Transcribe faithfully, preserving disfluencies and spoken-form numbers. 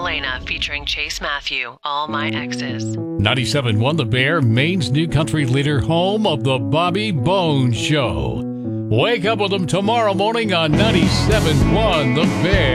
Elena featuring Chase Matthew, All My Exes. ninety-seven point one The Bear, Maine's new country leader, home of the Bobby Bones Show. Wake up with them tomorrow morning on ninety-seven point one The Bear.